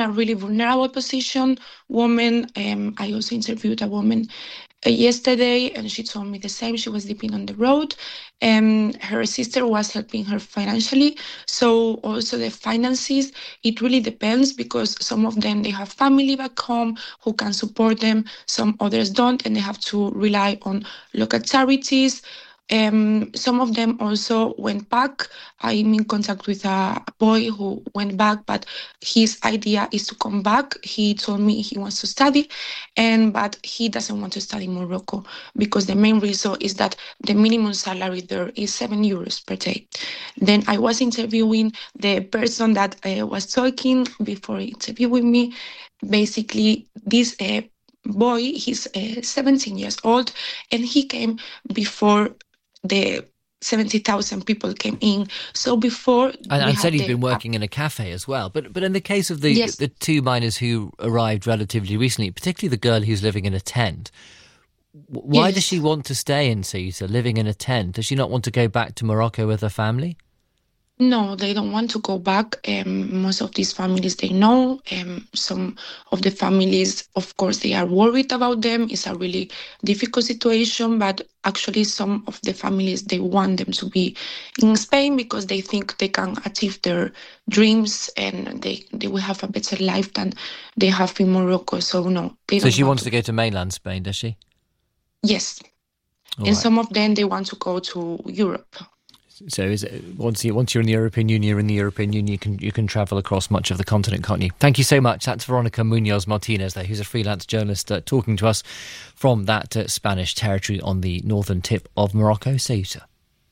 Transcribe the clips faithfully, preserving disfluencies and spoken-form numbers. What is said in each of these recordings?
a really vulnerable position. Woman, um, I also interviewed a woman uh, yesterday, and she told me the same. She was sleeping on the road, and her sister was helping her financially. So also the finances, it really depends, because some of them, they have family back home who can support them. Some others don't, and they have to rely on local charities. Um, some of them also went back. I'm in contact with a boy who went back, but his idea is to come back. He told me he wants to study, and but he doesn't want to study in Morocco, because the main reason is that the minimum salary there is seven euros per day. Then I was interviewing the person that uh, was talking before interviewing me. Basically, this uh, boy, he's uh, seventeen years old, and he came before the seventy thousand people came in. So before... And, and said he's the, been working in a cafe as well. But but in the case of the yes. the two miners who arrived relatively recently, particularly the girl who's living in a tent, why yes. does she want to stay in Ceuta, living in a tent? Does she not want to go back to Morocco with her family? No, they don't want to go back. Um, most of these families, they know. Um, some of the families, of course, they are worried about them. It's a really difficult situation, but actually some of the families, they want them to be in Spain, because they think they can achieve their dreams, and they, they will have a better life than they have in Morocco. So no, they so don't she want wants to. to go to mainland Spain, does she? Yes. All and right. some of them, they want to go to Europe. So is it, once you once you're in the European Union, you're in the European Union, you can you can travel across much of the continent, can't you? Thank you so much. That's Veronica Munoz Martinez there, who's a freelance journalist uh, talking to us from that uh, Spanish territory on the northern tip of Morocco, Ceuta.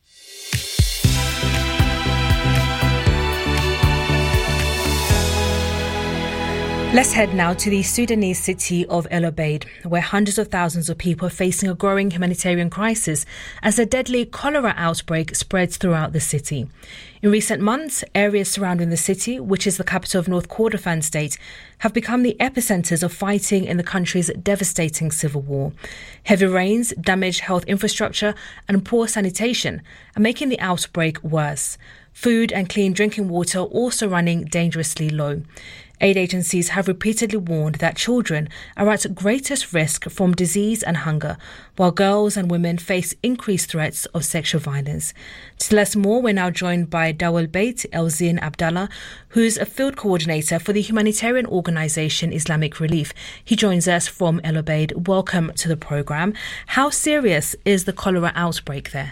Let's head now to the Sudanese city of El Obeid, where hundreds of thousands of people are facing a growing humanitarian crisis as a deadly cholera outbreak spreads throughout the city. In recent months, areas surrounding the city, which is the capital of North Kordofan state, have become the epicenters of fighting in the country's devastating civil war. Heavy rains, damaged health infrastructure and poor sanitation are making the outbreak worse. Food and clean drinking water are also running dangerously low. Aid agencies have repeatedly warned that children are at greatest risk from disease and hunger, while girls and women face increased threats of sexual violence. To tell us more, we're now joined by Dawal Beit Elzin Abdallah, who's a field coordinator for the humanitarian organisation Islamic Relief. He joins us from El Obeid. Welcome to the programme. How serious is the cholera outbreak there?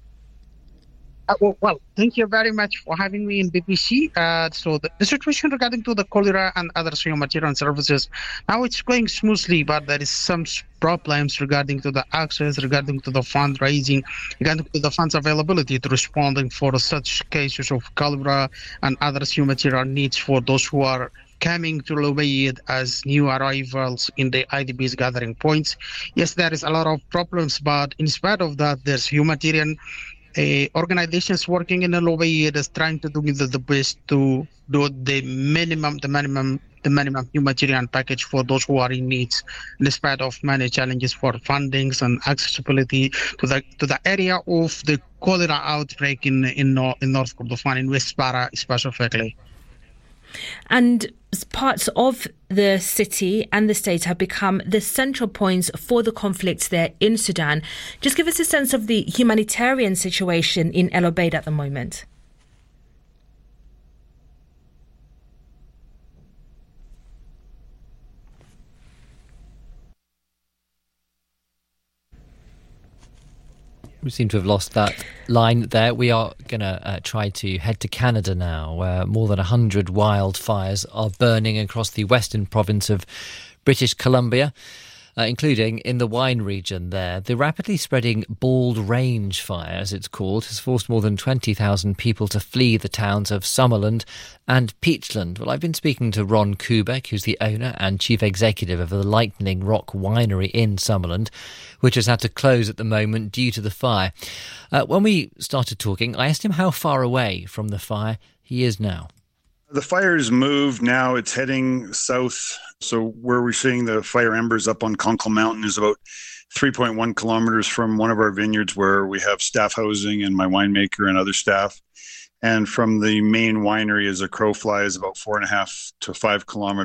Uh, well, well, thank you very much for having me in B B C. Uh, so the, the situation regarding to the cholera and other humanitarian services, now it's going smoothly, but there is some problems regarding to the access, regarding to the fundraising, regarding to the funds availability to responding for such cases of cholera and other humanitarian needs for those who are coming to El Obeid as new arrivals in the I D B's gathering points. Yes, there is a lot of problems, but in spite of that, there's humanitarian Uh, organizations working in El Obeid is trying to do the, the best to do the minimum, the minimum, the minimum humanitarian package for those who are in need, in spite of many challenges for fundings and accessibility to the to the area of the cholera outbreak in in, in North Kordofan, in West Bara specifically. And parts of the city and the state have become the central points for the conflict there in Sudan. Just give us a sense of the humanitarian situation in El Obeid at the moment. We seem to have lost that line there. We are going to uh, try to head to Canada now, where more than one hundred wildfires are burning across the western province of British Columbia, uh, including in the wine region there. The rapidly spreading Bald Range fire, as it's called, has forced more than twenty thousand people to flee the towns of Summerland and Peachland. Well, I've been speaking to Ron Kubek, who's the owner and chief executive of the Lightning Rock Winery in Summerland, which has had to close at the moment due to the fire. Uh, when we started talking, I asked him how far away from the fire he is now. The fire's moved now. It's heading south. So where we're seeing the fire embers up on Conkle Mountain is about three point one kilometers from one of our vineyards where we have staff housing and my winemaker and other staff. And from the main winery as a crow flies about four and a half to five kilometers